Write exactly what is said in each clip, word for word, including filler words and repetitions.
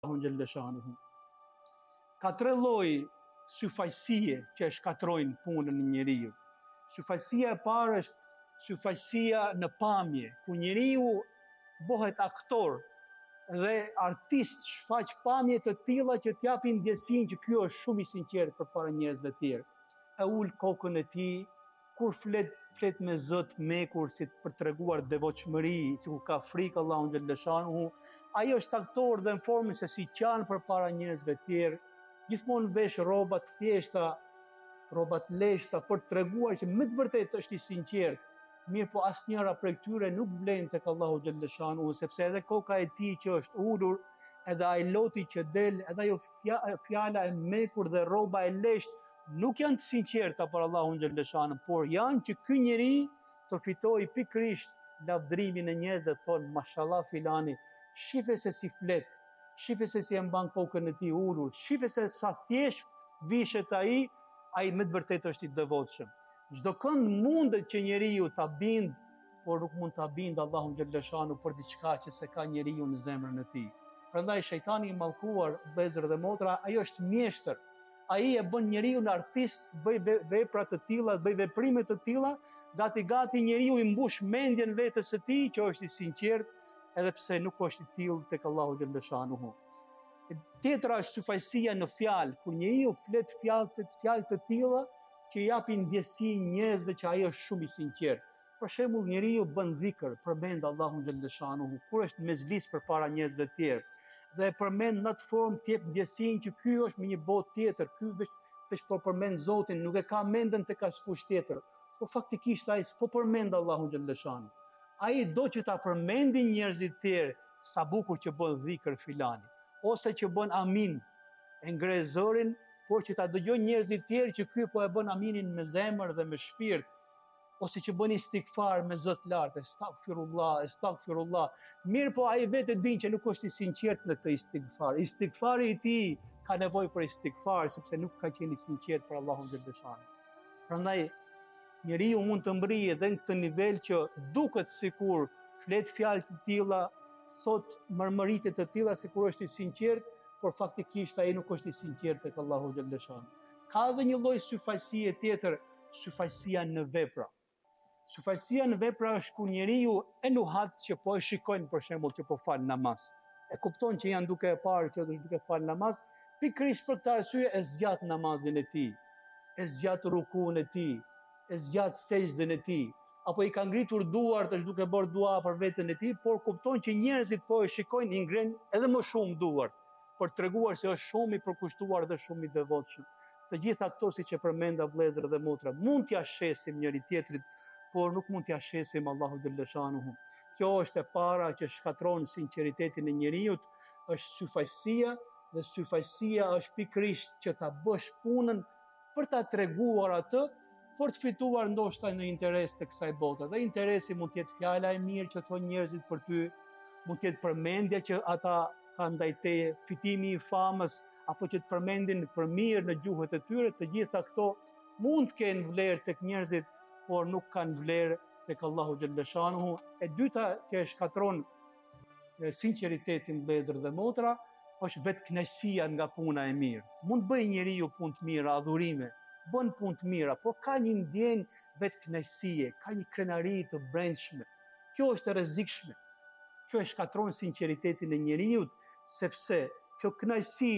Allahun Gjellëshanuhu. Ka tre lloj syfaqësie që e shkatrojnë punën e njeriu. Syfaqësia e parë është syfaqësia në pamje, ku njeriu bëhet aktor dhe artist, shfaq pamje të tilla që t'japin ndjesinë që ky është shumë i sinqert përpara njerëzve të tjerë. E ul kokën e tij, kur flet, flet me Zot mekur si për treguar devotshmëri, sikur ka frikë Allahun Gjellëshanuhu. Ai është aktor dhe në formën se si qan përpara njerëzve të tjerë, gjithmonë vesh rroba të thjeshta, rroba të lehta për të treguar që me të vërtetë është i sinqert. Mirë po asnjëra prej këtyre nuk vlen tek Allahu Gjellëshanuhu, sepse edhe koka e tij që është ulur, edhe ai loti që del, edhe ajo fjala e mekur dhe rroba e lehtë nuk janë të sinqerta për Allahun Gjellëshanuhu, por janë që ky njeri të fitojë pikërisht lavdrimin e njerëzve, thonë mashallah filani, shife se si flet, shife se si e mban kokën e tij ulur, shife se sa thjesht vishet ai, ai me të vërtetë është i devotshëm. Çdo kënd mundet që njeriu ta bind, por nuk mund ta bind Allahun Gjellëshanuhu për diçka që se ka njeriu në zemrën e tij. Prandaj shejtani i mallkuar, vëllezër dhe motra, ai është mjeshtër. Ai e bën njeriu në artist, bëj vepra të tilla, bëj veprime të tilla, gati gati njeriu i mbush mendjen vetes së tij që është i sinqert, edhe pse nuk është i tillë tek Allahu Gjellëshanuhu. Tjetra është syfaqësia në fjalë, kur njeriu flet fjalë të fjalë të tilla që japin ndjesinë njerëzve që ai është shumë i sinqert. Për shembull, njeriu bën dhikr, përmend Allahun Gjellëshanuhu, kur është mezhlis përpara njerëzve të tjerë, dhe e përmend në atë formë të jep ndjesinë që ky është me një botë tjetër, ky veç, veç po përmend Zotin, nuk e ka mendën tek askush tjetër. Por faktikisht ai s'po përmend Allahun Gjellëshanuhu. Ai do që ta përmendin njerëzit të tjerë sa bukur që bën dhikr filani, ose që bën amin, e ngre zërin, por që ta dëgjojnë njerëzit të tjerë që ky po e bën aminin me zemër dhe me shpirt, ose që bën istigfar me Zot lart, estagfirullah, estagfirullah. Mirë po ai vetë din që nuk është i sinqert në këtë istigfar. Istigfari i tij ka nevojë për istigfar sepse nuk ka qenë i sinqert për Allahun Gjellëshanuhu. Prandaj njeriu mund të mbrihej edhe në këtë nivel që duket sikur flet fjalë të tilla, thot mërmëritje të tilla sikur është i sinqert, por faktikisht ai nuk është i sinqert tek Allahu Gjellëshanuhu. Ka edhe një lloj syfaqësie tjetër, syfaqësia në vepra. Syfaqësia në vepra është ku njeriu e nuhat që po e shikojnë për shembull që po fal namaz. E kupton që janë duke e parë që është duke fal namaz, pikërisht për këtë arsye e zgjat namazin e tij, e zgjat rukun e tij, e zgjat sejdën e tij, apo i ka ngritur duart, është duke bërë dua për veten e tij, por kupton që njerëzit po e shikojnë, i ngren edhe më shumë duart, për treguar se është shumë i përkushtuar dhe shumë i devotshëm. Të gjitha këto, siç e përmenda vëllezër dhe motra, mund t'ia shesim njëri tjetrit, por nuk mund t'ia shesim Allahu Gjellëshanuhu. Kjo është e para që shkatron sinqeritetin e njeriu, është syfaqësia, dhe syfaqësia është pikërisht që ta bësh punën për ta treguar atë, për të fituar ndoshta në interes të kësaj bote. Dhe interesi mund të jetë fjala e mirë që thonë njerëzit për ty, mund të jetë përmendja që ata kanë ndaj teje, fitimi i famës, apo që të përmendin për mirë në gjuhët e tyre. Të gjitha këto mund të kenë vlerë tek njerëzit, por nuk kanë vlerë tek Allahu Gjellëshanuhu. E dyta që e shkatron sinqeritetin vëllezër dhe motra, është vetkënaqësia nga puna e mirë. Mund bëj njeriu punë të mira, adhurime, bën punë të mira, por ka një ndjenjë vetkënaqësie, ka një krenari të brendshme. Kjo është e rrezikshme. Kjo e shkatron sinqeritetin e njeriu, sepse kjo kënaqësi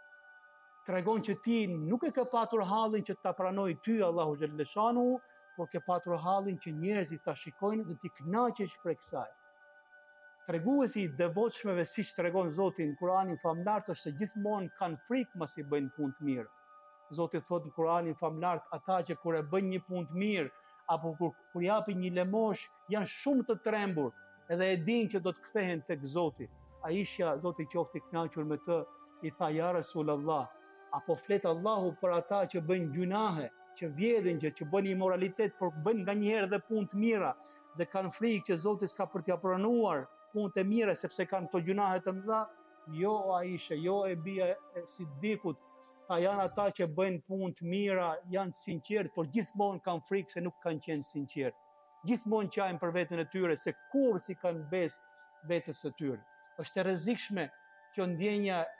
tregon që ti nuk e ke patur hallin që ta pranoj ty Allahu Gjellëshanuhu, por ke patur hallin që njerëzit ta shikojnë dhe ti kënaqesh për kësaj. Treguesi i devotshmeve, siç tregon Zoti në Kur'anin famlar, është se gjithmonë kanë frikë mos i bëjnë punë të mirë. Zoti thotë në Kur'anin famlar, ata që kur e bëjnë një punë të mirë, apo kur, kur japin një lemosh, janë shumë të trembur, edhe e dinë që do të kthehen tek Zoti. Aisha, Zoti qoftë i kënaqur me të, i tha ja Rasulullah, apo flet Allahu për ata që bëjnë gjunahe, që vjedhin, që, që bëjnë imoralitet, por bëjnë nganjëherë edhe punë të mira, dhe kanë frikë që Zoti s'ka për t'ia pranuar punët e mira sepse kanë këto gjunahe të mëdha. Jo Aisha, jo e bija e Sidikut, ta janë ata që bëjnë punë të mira, janë sinqert, por gjithmonë kanë frikë se nuk kanë qenë sinqert. Gjithmonë qajnë për veten e tyre se kur si kanë besë vetes së tyre. Është e rrezikshme kjo ndjenja